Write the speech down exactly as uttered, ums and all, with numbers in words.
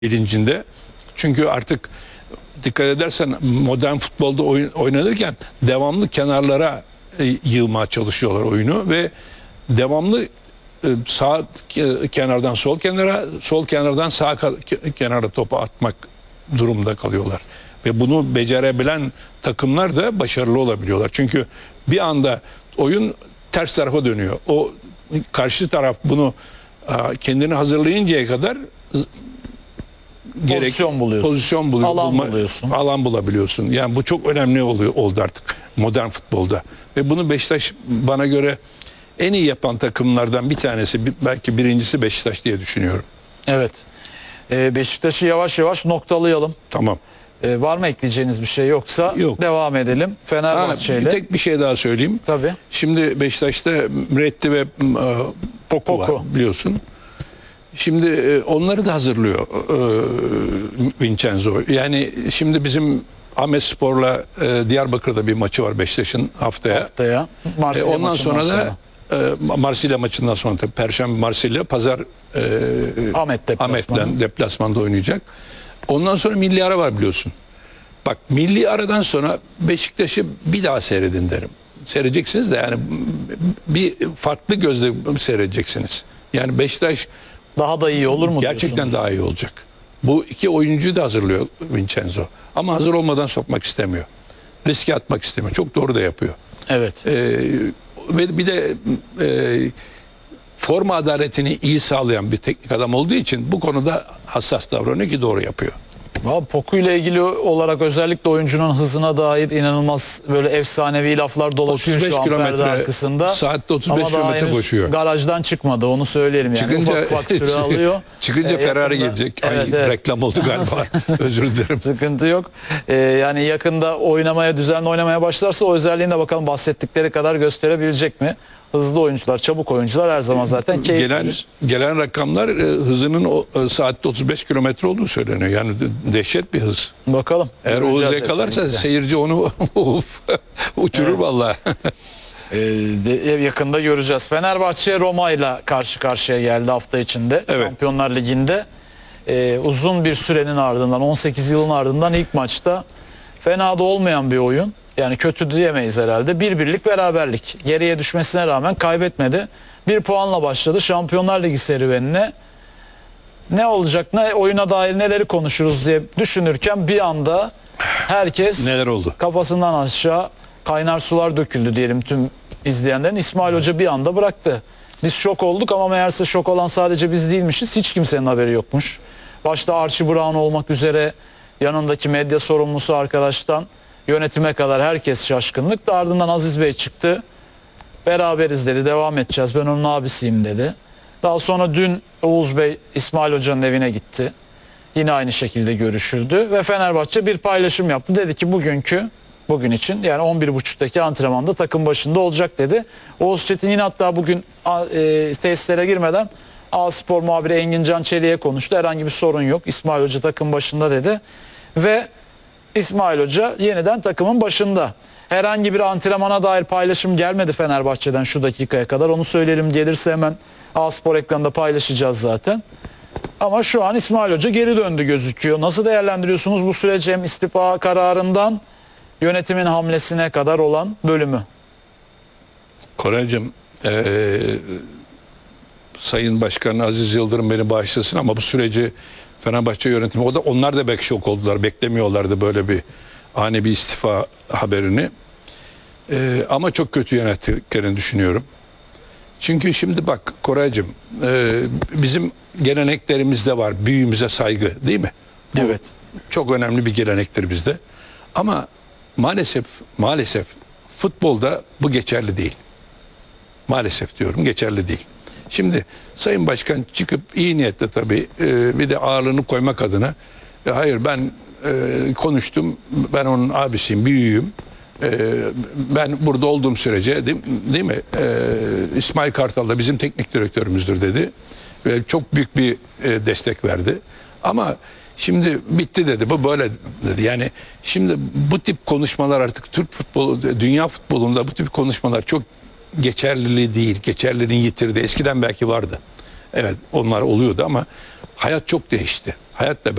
bilincinde. Çünkü artık dikkat edersen modern futbolda oyun, oynanırken devamlı kenarlara e, yığmaya çalışıyorlar oyunu ve devamlı e, sağ e, kenardan sol kenara, sol kenardan sağ kenara topu atmak durumunda kalıyorlar. Ve bunu becerebilen takımlar da başarılı olabiliyorlar. Çünkü bir anda oyun ters tarafa dönüyor. O karşı taraf bunu kendini hazırlayıncaya kadar gerek pozisyon buluyorsun. Pozisyon buluyor, alan bulma, buluyorsun. Alan bulabiliyorsun. Yani bu çok önemli oluyor oldu artık modern futbolda. Ve bunu Beşiktaş bana göre en iyi yapan takımlardan bir tanesi, belki birincisi Beşiktaş diye düşünüyorum. Evet. Ee, Beşiktaş'ı yavaş yavaş noktalayalım. Tamam. Ee, var mı ekleyeceğiniz bir şey yoksa Yok. devam edelim. Fenerbahçe ile. Bir tek bir şey daha söyleyeyim. Tabii. Şimdi Beşiktaş'ta Müretti ve e, Poku, Poku var biliyorsun. Şimdi e, onları da hazırlıyor e, Vincenzo. Yani şimdi bizim Ahmetspor'la e, Diyarbakır'da bir maçı var Beşiktaş'ın haftaya. Haftaya. E, ondan sonra da sonra. E, Marsilya maçından sonra tabii Perşembe Marsilya, Pazar e, Ahmet deplasmanı. Ahmet'ten deplasmanda oynayacak. Ondan sonra milli ara var biliyorsun. Bak milli aradan sonra Beşiktaş'ı bir daha seyredin derim. Seyredeceksiniz de yani bir farklı gözle seyredeceksiniz. Yani Beşiktaş daha da iyi olur mu gerçekten diyorsunuz? daha iyi olacak. Bu iki oyuncuyu da hazırlıyor Vincenzo. Ama hazır olmadan sokmak istemiyor. Riske atmak istemiyor. Çok doğru da yapıyor. Evet. Ee, ve bir de e, forma adaletini iyi sağlayan bir teknik adam olduğu için bu konuda hassas davranıyor ki doğru yapıyor. Abi, Poku ile ilgili olarak özellikle oyuncunun hızına dair inanılmaz böyle efsanevi laflar dolaşıyor şu an perde arkasında. Saatte otuz beş kilometre koşuyor. Garajdan çıkmadı, onu söyleyelim yani. Çıkınca, ufak ufak süre alıyor. Çıkınca ee, Ferrari yakında, gelecek. Evet, Ay, evet. Reklam oldu galiba. Özür dilerim. Sıkıntı yok. Ee, yani yakında oynamaya, düzenli oynamaya başlarsa o özelliğini de bakalım bahsettikleri kadar gösterebilecek mi? Hızlı oyuncular, çabuk oyuncular her zaman zaten keyifli. Gelen, gelen rakamlar e, hızının o, e, saatte otuz beş kilometre olduğu söyleniyor. Yani de, dehşet bir hız. Bakalım. Eğer o hızı yakalarsa seyirci onu uçurur evet. Vallahi. ee, de, yakında göreceğiz. Fenerbahçe Roma ile karşı karşıya geldi hafta içinde. Evet. Şampiyonlar Ligi'nde ee, uzun bir sürenin ardından, on sekiz yılın ardından ilk maçta fena da olmayan bir oyun. Yani kötü diyemeyiz herhalde. Bir birlik beraberlik. Geriye düşmesine rağmen kaybetmedi. Bir puanla başladı Şampiyonlar Ligi serüvenine. Ne olacak, ne oyuna dair neleri konuşuruz diye düşünürken bir anda herkes neler oldu? Kafasından aşağı kaynar sular döküldü diyelim tüm izleyenlerin. İsmail Hoca bir anda bıraktı. Biz şok olduk ama meğerse şok olan sadece biz değilmişiz. Hiç kimsenin haberi yokmuş. Başta Archie Brown olmak üzere yanındaki medya sorumlusu arkadaştan yönetime kadar herkes şaşkınlık. Da ardından Aziz Bey çıktı. Beraberiz dedi. Devam edeceğiz. Ben onun abisiyim dedi. Daha sonra dün Oğuz Bey İsmail Hoca'nın evine gitti. Yine aynı şekilde görüşüldü. Ve Fenerbahçe bir paylaşım yaptı. Dedi ki bugünkü, bugün için yani on bir buçuktaki antrenmanda takım başında olacak dedi. Oğuz Çetin yine hatta bugün e, tesislere girmeden A-Spor muhabiri Engin Can Çelik'e konuştu. Herhangi bir sorun yok. İsmail Hoca takım başında dedi. Ve İsmail Hoca yeniden takımın başında. Herhangi bir antrenmana dair paylaşım gelmedi Fenerbahçe'den şu dakikaya kadar. Onu söyleyelim, gelirse hemen A-Spor ekranında paylaşacağız zaten. Ama şu an İsmail Hoca geri döndü gözüküyor. Nasıl değerlendiriyorsunuz bu süreci, hem istifa kararından yönetimin hamlesine kadar olan bölümü? Koraycığım, ee, Sayın Başkan Aziz Yıldırım beni bağışlasın ama bu süreci Fenerbahçe yönetimi, o da onlar da belki şok oldular. Beklemiyorlardı böyle bir ani bir istifa haberini. Ee, ama çok kötü yönettiklerini düşünüyorum. Çünkü şimdi bak Koraycığım, e, bizim geleneklerimizde var. Büyüğümüze saygı, değil mi? Bu evet. Çok önemli bir gelenektir bizde. Ama maalesef maalesef futbolda bu geçerli değil. Maalesef diyorum, geçerli değil. Şimdi Sayın Başkan çıkıp iyi niyetle tabii e, bir de ağırlığını koymak adına e, hayır ben e, konuştum, ben onun abisiyim, büyüğüm, e, ben burada olduğum sürece değil, değil mi e, İsmail Kartal da bizim teknik direktörümüzdür dedi ve çok büyük bir e, destek verdi ama şimdi bitti dedi, bu böyle dedi. Yani şimdi bu tip konuşmalar artık Türk futbolu, dünya futbolunda bu tip konuşmalar çok geçerliliği değil, geçerliliğini yitirdi. Eskiden belki vardı. Evet, onlar oluyordu ama hayat çok değişti. hayatta